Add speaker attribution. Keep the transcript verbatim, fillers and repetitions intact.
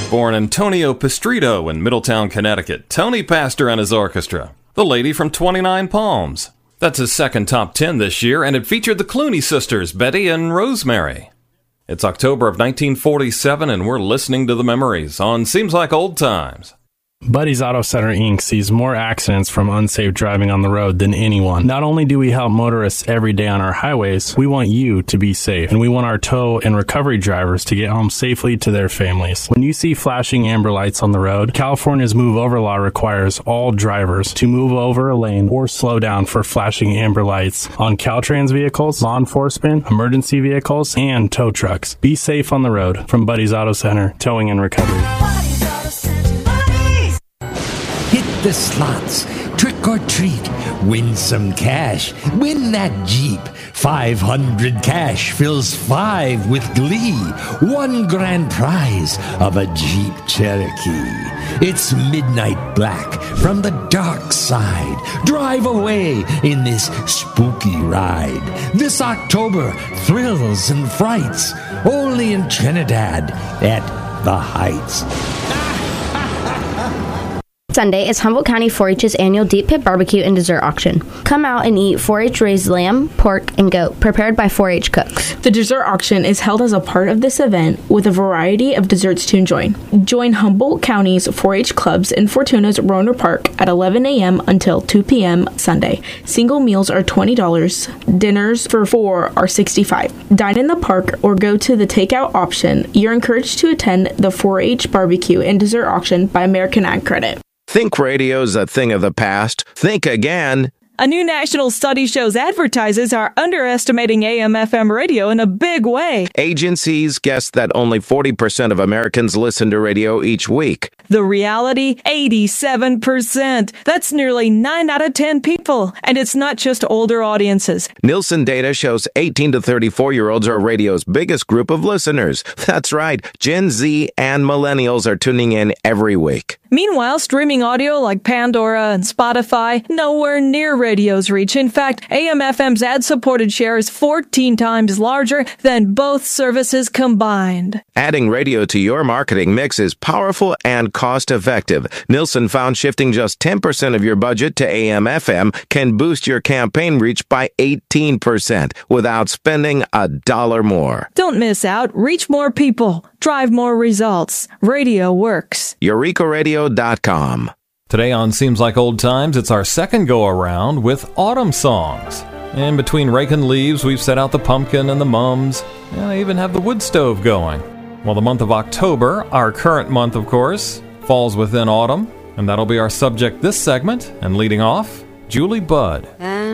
Speaker 1: Born Antonio Pistrito in Middletown, Connecticut, Tony Pastor and his orchestra. The Lady from twenty-nine Palms. That's his second top ten this year, and it featured the Clooney sisters, Betty and Rosemary. It's October of nineteen forty-seven, and we're listening to the memories on Seems Like Old Times.
Speaker 2: Buddy's Auto Center, Incorporated sees more accidents from unsafe driving on the road than anyone. Not only do we help motorists every day on our highways, we want you to be safe, and we want our tow and recovery drivers to get home safely to their families. When you see flashing amber lights on the road, California's Move Over law requires all drivers to move over a lane or slow down for flashing amber lights on Caltrans vehicles, law enforcement, emergency vehicles, and tow trucks. Be safe on the road. From Buddy's Auto Center, Towing and Recovery.
Speaker 3: The slots, trick or treat, win some cash, win that Jeep. five hundred cash fills five with glee. One grand prize of a Jeep Cherokee. It's midnight black from the dark side. Drive away in this spooky ride. This October, thrills and frights, only in Trinidad at the Heights.
Speaker 4: Sunday is Humboldt County four H's annual Deep Pit Barbecue and Dessert Auction. Come out and eat four H raised lamb, pork, and goat, prepared by four H cooks.
Speaker 5: The dessert auction is held as a part of this event with a variety of desserts to enjoy. Join Humboldt County's four H clubs in Fortuna's Roner Park at eleven a.m. until two p.m. Sunday. Single meals are twenty dollars. Dinners for four are sixty-five dollars. Dine in the park or go to the takeout option. You're encouraged to attend the four H barbecue and dessert auction by American Ag Credit.
Speaker 6: Think radio's a thing of the past? Think again.
Speaker 7: A new national study shows advertisers are underestimating A M F M radio in a big way.
Speaker 6: Agencies guess that only forty percent of Americans listen to radio each week.
Speaker 7: The reality, eighty-seven percent. That's nearly nine out of ten people. And it's not just older audiences.
Speaker 6: Nielsen data shows eighteen to thirty-four-year-olds are radio's biggest group of listeners. That's right. Gen Z and millennials are tuning in every week.
Speaker 7: Meanwhile, streaming audio like Pandora and Spotify, nowhere near radio's reach. In fact, A M F M's ad-supported share is fourteen times larger than both services combined.
Speaker 6: Adding radio to your marketing mix is powerful and cost-effective. Nielsen found shifting just ten percent of your budget to A M F M can boost your campaign reach by eighteen percent without spending a dollar more.
Speaker 7: Don't miss out. Reach more people. Drive more results. Radio works.
Speaker 6: Eureka Radio dot com.
Speaker 1: Today on Seems Like Old Times, it's our second go-around with autumn songs. In between raking leaves, we've set out the pumpkin and the mums, and I even have the wood stove going. Well, the month of October, our current month, of course, falls within autumn, and that'll be our subject this segment. And leading off, Julie Budd.
Speaker 8: And